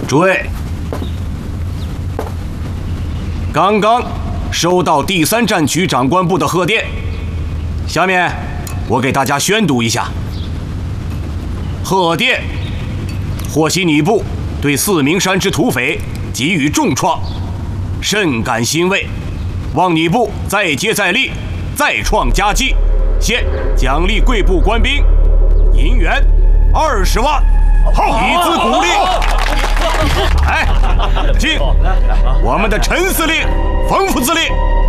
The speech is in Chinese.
诸位，刚刚收到第3战区长官部的贺电，下面我给大家宣读一下。贺电：获悉你部对4名山支土匪给予重创，甚感欣慰，望你部再接再厉，再创佳绩。现奖励贵部官兵银元20万，以资鼓励。来，敬我们的陈司令、冯副司令。